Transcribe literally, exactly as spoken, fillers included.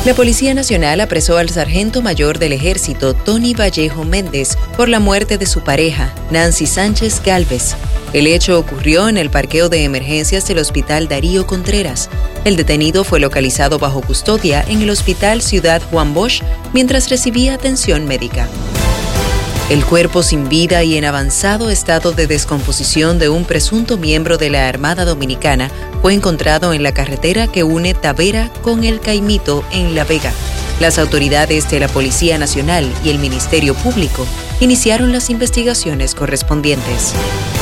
La Policía Nacional apresó al sargento mayor del Ejército, Tony Vallejo Méndez, por la muerte de su pareja, Nancy Sánchez Gálvez. El hecho ocurrió en el parqueo de emergencias del Hospital Darío Contreras. El detenido fue localizado bajo custodia en el Hospital Ciudad Juan Bosch mientras recibía atención médica. El cuerpo sin vida y en avanzado estado de descomposición de un presunto miembro de la Armada Dominicana fue encontrado en la carretera que une Tavera con El Caimito en La Vega. Las autoridades de la Policía Nacional y el Ministerio Público iniciaron las investigaciones correspondientes.